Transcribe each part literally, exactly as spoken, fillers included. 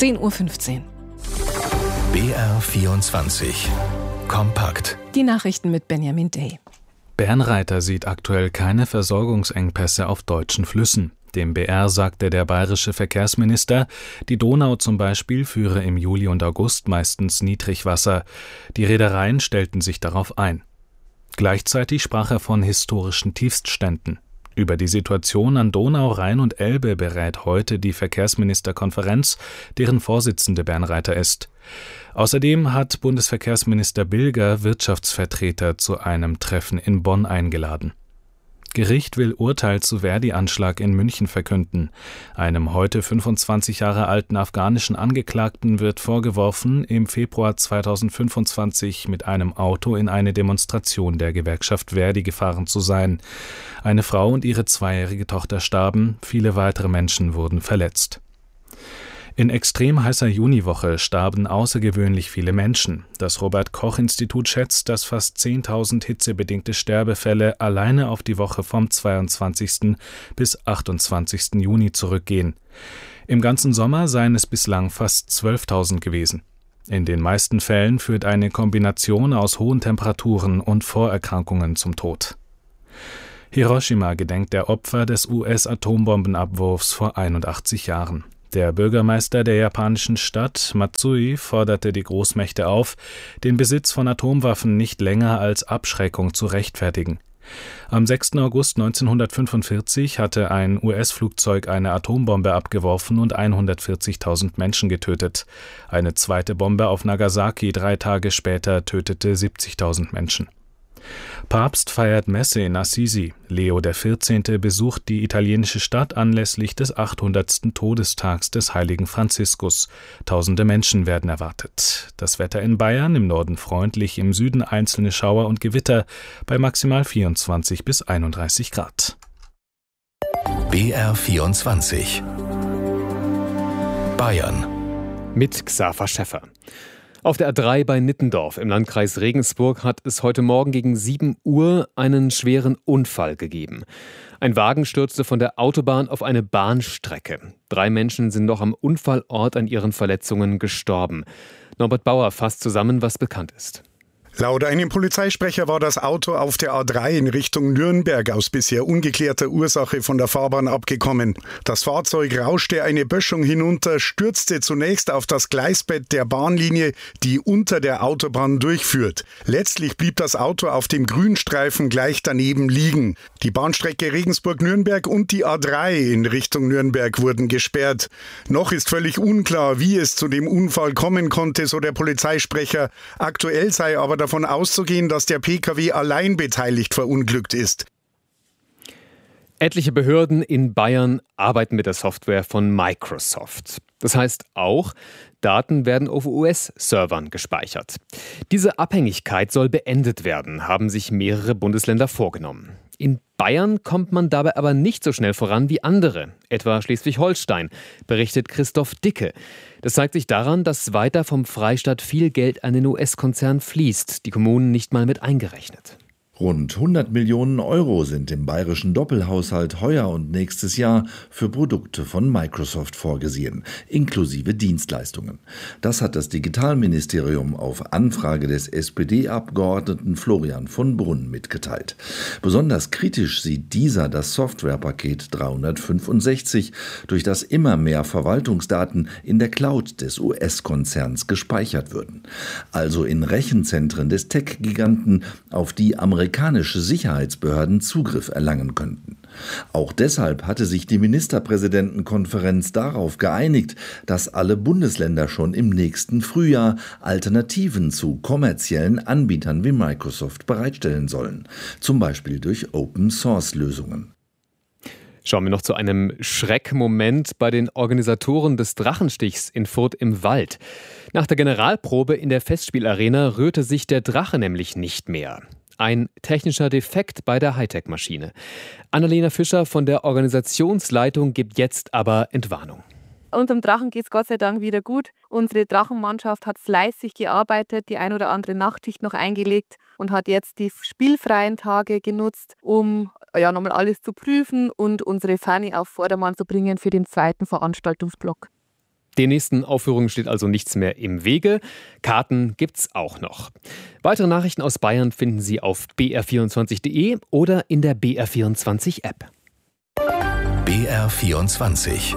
zehn Uhr fünfzehn. B R vierundzwanzig. Kompakt. Die Nachrichten mit Benjamin Day. Bernreiter sieht aktuell keine Versorgungsengpässe auf deutschen Flüssen. Dem B R sagte der bayerische Verkehrsminister, die Donau zum Beispiel führe im Juli und August meistens Niedrigwasser. Die Reedereien stellten sich darauf ein. Gleichzeitig sprach er von historischen Tiefstständen. Über die Situation an Donau, Rhein und Elbe berät heute die Verkehrsministerkonferenz, deren Vorsitzende Bernreiter ist. Außerdem hat Bundesverkehrsminister Bilger Wirtschaftsvertreter zu einem Treffen in Bonn eingeladen. Gericht will Urteil zu Verdi-Anschlag in München verkünden. Einem heute fünfundzwanzig Jahre alten afghanischen Angeklagten wird vorgeworfen, im Februar zweitausendfünfundzwanzig mit einem Auto in eine Demonstration der Gewerkschaft Verdi gefahren zu sein. Eine Frau und ihre zweijährige Tochter starben, viele weitere Menschen wurden verletzt. In extrem heißer Juniwoche starben außergewöhnlich viele Menschen. Das Robert-Koch-Institut schätzt, dass fast zehntausend hitzebedingte Sterbefälle alleine auf die Woche vom zweiundzwanzigsten bis achtundzwanzigsten Juni zurückgehen. Im ganzen Sommer seien es bislang fast zwölftausend gewesen. In den meisten Fällen führt eine Kombination aus hohen Temperaturen und Vorerkrankungen zum Tod. Hiroshima gedenkt der Opfer des U S-Atombombenabwurfs vor einundachtzig Jahren. Der Bürgermeister der japanischen Stadt Matsui forderte die Großmächte auf, den Besitz von Atomwaffen nicht länger als Abschreckung zu rechtfertigen. Am sechsten August neunzehnhundertfünfundvierzig hatte ein U S-Flugzeug eine Atombombe abgeworfen und hundertvierzigtausend Menschen getötet. Eine zweite Bombe auf Nagasaki drei Tage später tötete siebzigtausend Menschen. Papst feiert Messe in Assisi. Leo der vierzehnte besucht die italienische Stadt anlässlich des achthundertsten Todestags des heiligen Franziskus. Tausende Menschen werden erwartet. Das Wetter in Bayern, im Norden freundlich, im Süden einzelne Schauer und Gewitter, bei maximal vierundzwanzig bis einunddreißig Grad. B R vierundzwanzig. Bayern. Mit Xaver Schäffer. Auf der A drei bei Nittendorf im Landkreis Regensburg hat es heute Morgen gegen sieben Uhr einen schweren Unfall gegeben. Ein Wagen stürzte von der Autobahn auf eine Bahnstrecke. Drei Menschen sind noch am Unfallort an ihren Verletzungen gestorben. Norbert Bauer fasst zusammen, was bekannt ist. Laut einem Polizeisprecher war das Auto auf der A drei in Richtung Nürnberg aus bisher ungeklärter Ursache von der Fahrbahn abgekommen. Das Fahrzeug rauschte eine Böschung hinunter, stürzte zunächst auf das Gleisbett der Bahnlinie, die unter der Autobahn durchführt. Letztlich blieb das Auto auf dem Grünstreifen gleich daneben liegen. Die Bahnstrecke Regensburg-Nürnberg und die A drei in Richtung Nürnberg wurden gesperrt. Noch ist völlig unklar, wie es zu dem Unfall kommen konnte, so der Polizeisprecher. Aktuell sei aber davon auszugehen, dass der Pkw allein beteiligt verunglückt ist. Etliche Behörden in Bayern arbeiten mit der Software von Microsoft. Das heißt auch, Daten werden auf U S-Servern gespeichert. Diese Abhängigkeit soll beendet werden, haben sich mehrere Bundesländer vorgenommen. In Bayern kommt man dabei aber nicht so schnell voran wie andere, etwa Schleswig-Holstein, berichtet Christoph Dicke. Das zeigt sich daran, dass weiter vom Freistaat viel Geld an den U S-Konzern fließt, die Kommunen nicht mal mit eingerechnet. Rund hundert Millionen Euro sind im bayerischen Doppelhaushalt heuer und nächstes Jahr für Produkte von Microsoft vorgesehen, inklusive Dienstleistungen. Das hat das Digitalministerium auf Anfrage des S P D-Abgeordneten Florian von Brunn mitgeteilt. Besonders kritisch sieht dieser das Softwarepaket dreihundertfünfundsechzig, durch das immer mehr Verwaltungsdaten in der Cloud des U S-Konzerns gespeichert würden. Also in Rechenzentren des Tech-Giganten, auf die amerikanische Sicherheitsbehörden Zugriff erlangen könnten. Auch deshalb hatte sich die Ministerpräsidentenkonferenz darauf geeinigt, dass alle Bundesländer schon im nächsten Frühjahr Alternativen zu kommerziellen Anbietern wie Microsoft bereitstellen sollen, zum Beispiel durch Open-Source-Lösungen. Schauen wir noch zu einem Schreckmoment bei den Organisatoren des Drachenstichs in Furth im Wald. Nach der Generalprobe in der Festspielarena rührte sich der Drache nämlich nicht mehr. Ein technischer Defekt bei der Hightech-Maschine. Annalena Fischer von der Organisationsleitung gibt jetzt aber Entwarnung. Unserem Drachen geht es Gott sei Dank wieder gut. Unsere Drachenmannschaft hat fleißig gearbeitet, die ein oder andere Nachtschicht noch eingelegt und hat jetzt die spielfreien Tage genutzt, um ja, nochmal alles zu prüfen und unsere Fahne auf Vordermann zu bringen für den zweiten Veranstaltungsblock. Den nächsten Aufführungen steht also nichts mehr im Wege. Karten gibt's auch noch. Weitere Nachrichten aus Bayern finden Sie auf b r vierundzwanzig punkt d e oder in der B R vierundzwanzig App. B R vierundzwanzig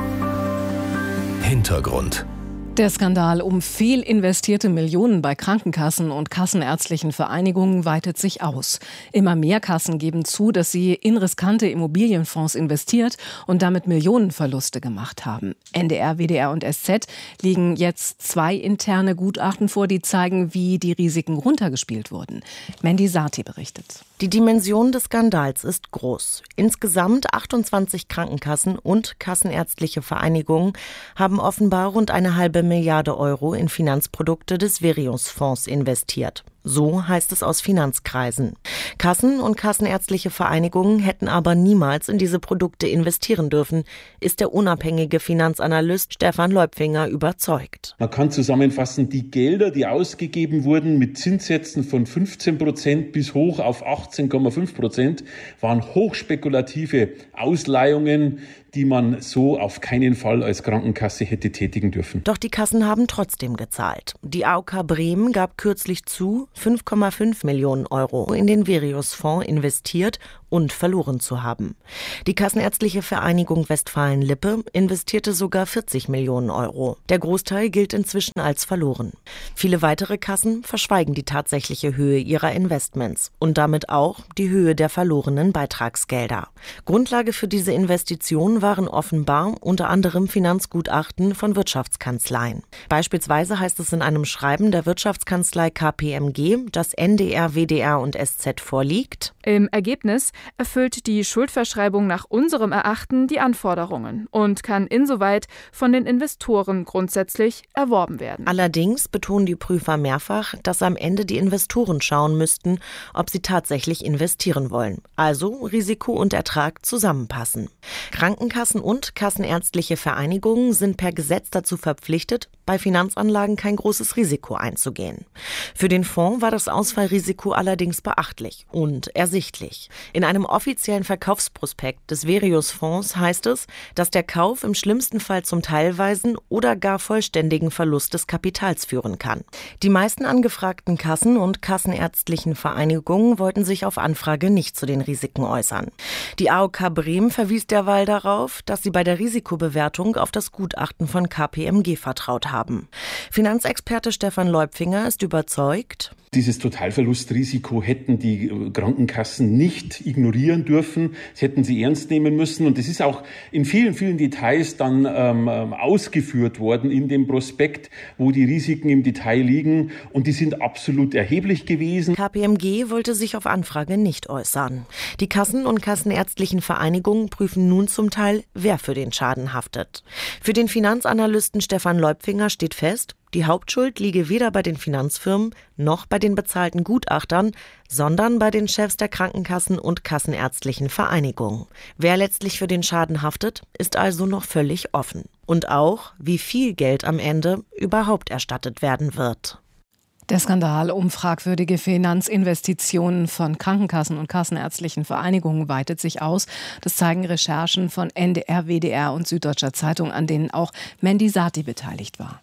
Hintergrund. Der Skandal um fehlinvestierte Millionen bei Krankenkassen und kassenärztlichen Vereinigungen weitet sich aus. Immer mehr Kassen geben zu, dass sie in riskante Immobilienfonds investiert und damit Millionenverluste gemacht haben. N D R, W D R und S Z liegen jetzt zwei interne Gutachten vor, die zeigen, wie die Risiken runtergespielt wurden. Mandy Sati berichtet. Die Dimension des Skandals ist groß. Insgesamt achtundzwanzig Krankenkassen und kassenärztliche Vereinigungen haben offenbar rund eine halbe Milliarde Euro in Finanzprodukte des Verius-Fonds investiert. So heißt es aus Finanzkreisen. Kassen und kassenärztliche Vereinigungen hätten aber niemals in diese Produkte investieren dürfen, ist der unabhängige Finanzanalyst Stefan Leupfinger überzeugt. Man kann zusammenfassen, die Gelder, die ausgegeben wurden mit Zinssätzen von fünfzehn Prozent bis hoch auf achtzehn Komma fünf Prozent, waren hochspekulative Ausleihungen, die man so auf keinen Fall als Krankenkasse hätte tätigen dürfen. Doch die Kassen haben trotzdem gezahlt. Die A O K Bremen gab kürzlich zu, fünf Komma fünf Millionen Euro in den Verius-Fonds investiert und verloren zu haben. Die Kassenärztliche Vereinigung Westfalen-Lippe investierte sogar vierzig Millionen Euro. Der Großteil gilt inzwischen als verloren. Viele weitere Kassen verschweigen die tatsächliche Höhe ihrer Investments und damit auch die Höhe der verlorenen Beitragsgelder. Grundlage für diese Investition waren offenbar unter anderem Finanzgutachten von Wirtschaftskanzleien. Beispielsweise heißt es in einem Schreiben der Wirtschaftskanzlei K P M G, das N D R, W D R und S Z vorliegt: Im Ergebnis erfüllt die Schuldverschreibung nach unserem Erachten die Anforderungen und kann insoweit von den Investoren grundsätzlich erworben werden. Allerdings betonen die Prüfer mehrfach, dass am Ende die Investoren schauen müssten, ob sie tatsächlich investieren wollen. Also Risiko und Ertrag zusammenpassen. Krankenkassen und kassenärztliche Vereinigungen sind per Gesetz dazu verpflichtet, bei Finanzanlagen kein großes Risiko einzugehen. Für den Fonds war das Ausfallrisiko allerdings beachtlich und ersichtlich. In einem offiziellen Verkaufsprospekt des Verius-Fonds heißt es, dass der Kauf im schlimmsten Fall zum teilweisen oder gar vollständigen Verlust des Kapitals führen kann. Die meisten angefragten Kassen und kassenärztlichen Vereinigungen wollten sich auf Anfrage nicht zu den Risiken äußern. Die A O K Bremen verwies derweil darauf, dass sie bei der Risikobewertung auf das Gutachten von K P M G vertraut haben. Finanzexperte Stefan Leupfinger ist überzeugt: Dieses Totalverlustrisiko hätten die Krankenkassen nicht ignorieren dürfen. Das hätten sie ernst nehmen müssen. Und das ist auch in vielen, vielen Details dann ähm, ausgeführt worden in dem Prospekt, wo die Risiken im Detail liegen. Und die sind absolut erheblich gewesen. K P M G wollte sich auf Anfrage nicht äußern. Die Kassen und kassenärztlichen Vereinigungen prüfen nun zum Teil, wer für den Schaden haftet. Für den Finanzanalysten Stefan Leupfinger steht fest: Die Hauptschuld liege weder bei den Finanzfirmen noch bei den bezahlten Gutachtern, sondern bei den Chefs der Krankenkassen und kassenärztlichen Vereinigungen. Wer letztlich für den Schaden haftet, ist also noch völlig offen. Und auch, wie viel Geld am Ende überhaupt erstattet werden wird. Der Skandal um fragwürdige Finanzinvestitionen von Krankenkassen und kassenärztlichen Vereinigungen weitet sich aus. Das zeigen Recherchen von N D R, W D R und Süddeutscher Zeitung, an denen auch Mandy Sati beteiligt war.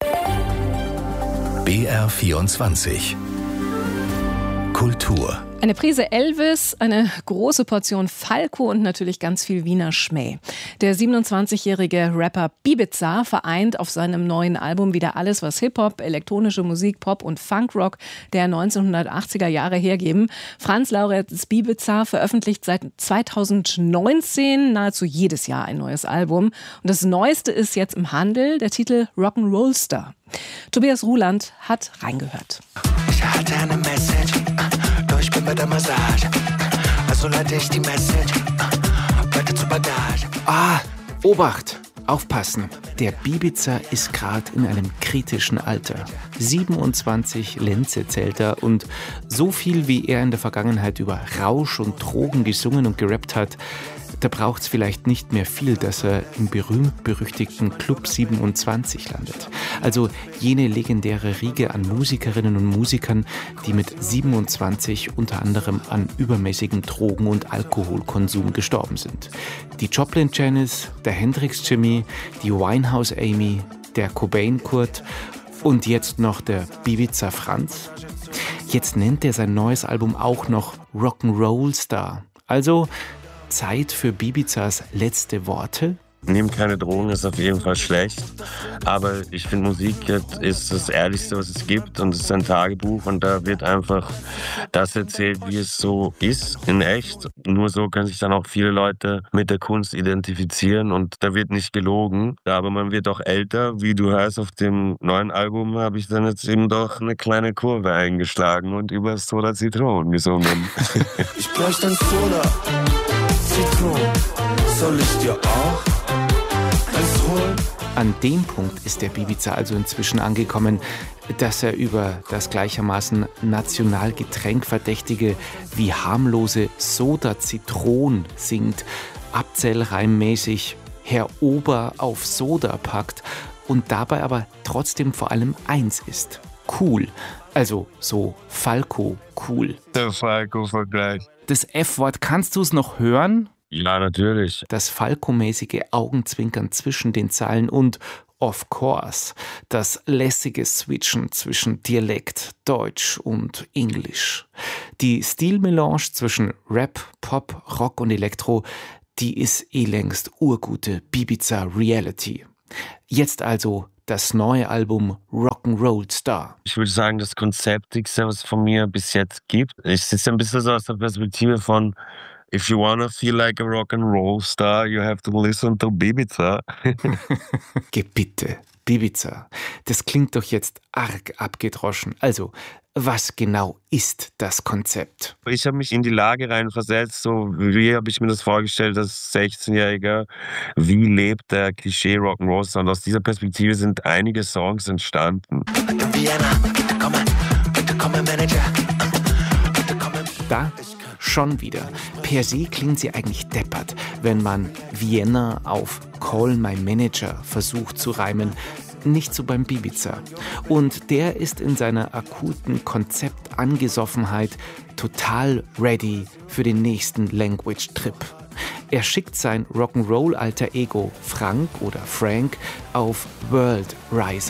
B R vierundzwanzig Kultur. Eine Prise Elvis, eine große Portion Falco und natürlich ganz viel Wiener Schmäh. Der siebenundzwanzigjährige Rapper Bibiza vereint auf seinem neuen Album wieder alles, was Hip-Hop, elektronische Musik, Pop und Funkrock der neunzehnhundertachtziger Jahre hergeben. Franz Lauretz Bibiza veröffentlicht seit zweitausendneunzehn nahezu jedes Jahr ein neues Album. Und das Neueste ist jetzt im Handel, der Titel Rock'n'Rollster. Tobias Ruland hat reingehört. Ich hatte eine Message, doch ich bin bei der Massage. Also leite ich die Message weiter zur Bagage. Ah, Obacht! Aufpassen, der Bibiza ist gerade in einem kritischen Alter. siebenundzwanzig Lenze zählt er und so viel, wie er in der Vergangenheit über Rausch und Drogen gesungen und gerappt hat, da braucht es vielleicht nicht mehr viel, dass er im berühmt-berüchtigten Club siebenundzwanzig landet. Also jene legendäre Riege an Musikerinnen und Musikern, die mit siebenundzwanzig unter anderem an übermäßigem Drogen- und Alkoholkonsum gestorben sind. Die Joplin Janice, der Hendrix Jimmy, die Wine Winehouse Amy, der Cobain Kurt und jetzt noch der Bibiza Franz. Jetzt nennt er sein neues Album auch noch Rock'n'Roll Star. Also Zeit für Bibizas letzte Worte? Nehmen keine Drogen ist auf jeden Fall schlecht, aber ich finde, Musik ist das Ehrlichste, was es gibt, und es ist ein Tagebuch und da wird einfach das erzählt, wie es so ist, in echt. Nur so können sich dann auch viele Leute mit der Kunst identifizieren und da wird nicht gelogen, aber man wird auch älter. Wie du hörst, auf dem neuen Album habe ich dann jetzt eben doch eine kleine Kurve eingeschlagen und über Soda Zitronen gesungen. Ich bräuchte ein Soda Zitronen, soll ich dir auch? An dem Punkt ist der Bibiza also inzwischen angekommen, dass er über das gleichermaßen Nationalgetränkverdächtige wie harmlose Soda Zitron singt, abzählreimmäßig Herr Ober auf Soda packt und dabei aber trotzdem vor allem eins ist: cool. Also so Falco cool. Der Falco-Vergleich. Das F-Wort, kannst du es noch hören? Ja, natürlich. Das Falco-mäßige Augenzwinkern zwischen den Zeilen und, of course, das lässige Switchen zwischen Dialekt, Deutsch und Englisch. Die Stilmelange zwischen Rap, Pop, Rock und Elektro, die ist eh längst urgute Bibiza Reality. Jetzt also das neue Album Rock'n'Roll Star. Ich würde sagen, das Konzeptigste, was es von mir bis jetzt gibt. Ich sitze ein bisschen so aus der Perspektive von: If you wanna feel like a rock and roll star, you have to listen to Bibiza. Geh bitte, Bibiza. Das klingt doch jetzt arg abgedroschen. Also, was genau ist das Konzept? Ich habe mich in die Lage reinversetzt, so wie habe ich mir das vorgestellt als sechzehnjähriger, wie lebt der Klischee Rock'n'Roll-Star? Und aus dieser Perspektive sind einige Songs entstanden. Da schon wieder. Per se klingt sie eigentlich deppert, wenn man Vienna auf Call My Manager versucht zu reimen. Nicht so beim Bibiza. Und der ist in seiner akuten Konzeptangesoffenheit total ready für den nächsten Language-Trip. Er schickt sein Rock'n'Roll-Alter-Ego Frank oder Frank auf World-Reise.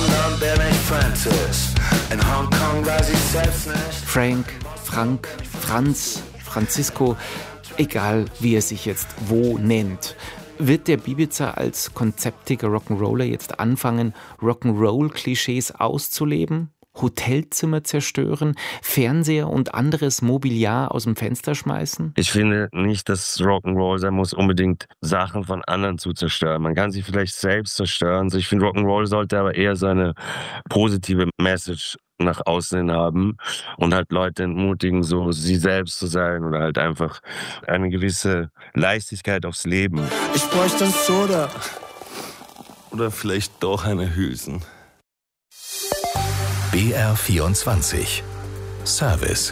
Frank, Frank, Franz, Francisco, egal wie er sich jetzt wo nennt. Wird der Bibiza als konzeptiger Rock'n'Roller jetzt anfangen, Rock'n'Roll-Klischees auszuleben? Hotelzimmer zerstören, Fernseher und anderes Mobiliar aus dem Fenster schmeißen? Ich finde nicht, dass Rock'n'Roll sein muss, unbedingt Sachen von anderen zu zerstören. Man kann sie vielleicht selbst zerstören. Ich finde, Rock'n'Roll sollte aber eher so eine positive Message nach außen haben und halt Leute entmutigen, so sie selbst zu sein oder halt einfach eine gewisse Leichtigkeit aufs Leben. Ich bräuchte ein Soda. Oder vielleicht doch eine Hülsen. B R vierundzwanzig. Service.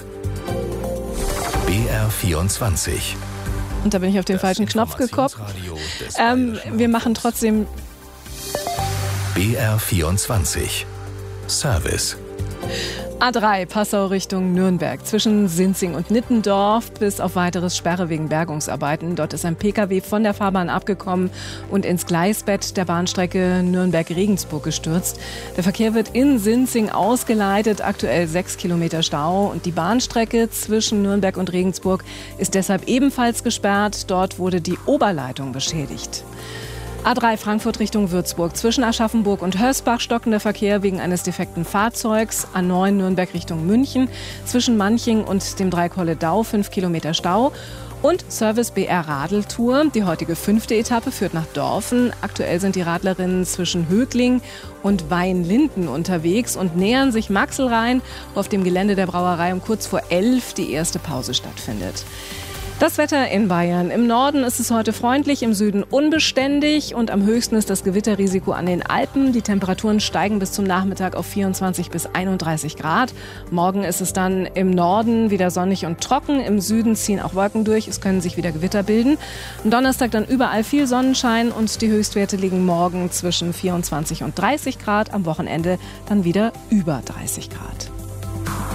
B R vierundzwanzig. Und da bin ich auf den das falschen Knopf gekommen. Ähm, wir machen trotzdem B R vierundzwanzig. Service. A drei, Passau Richtung Nürnberg. Zwischen Sinzing und Nittendorf bis auf weiteres Sperre wegen Bergungsarbeiten. Dort ist ein Pkw von der Fahrbahn abgekommen und ins Gleisbett der Bahnstrecke Nürnberg-Regensburg gestürzt. Der Verkehr wird in Sinzing ausgeleitet. Aktuell sechs Kilometer Stau. Und die Bahnstrecke zwischen Nürnberg und Regensburg ist deshalb ebenfalls gesperrt. Dort wurde die Oberleitung beschädigt. A drei Frankfurt Richtung Würzburg. Zwischen Aschaffenburg und Hösbach stockender Verkehr wegen eines defekten Fahrzeugs. A neun Nürnberg Richtung München. Zwischen Manching und dem Dreikolledau fünf Kilometer Stau. Und Service B R Radeltour. Die heutige fünfte Etappe führt nach Dorfen. Aktuell sind die Radlerinnen zwischen Högling und Weinlinden unterwegs und nähern sich Maxelrhein, wo auf dem Gelände der Brauerei um kurz vor elf die erste Pause stattfindet. Das Wetter in Bayern. Im Norden ist es heute freundlich, im Süden unbeständig und am höchsten ist das Gewitterrisiko an den Alpen. Die Temperaturen steigen bis zum Nachmittag auf vierundzwanzig bis einunddreißig Grad. Morgen ist es dann im Norden wieder sonnig und trocken. Im Süden ziehen auch Wolken durch. Es können sich wieder Gewitter bilden. Am Donnerstag dann überall viel Sonnenschein und die Höchstwerte liegen morgen zwischen vierundzwanzig und dreißig Grad. Am Wochenende dann wieder über dreißig Grad.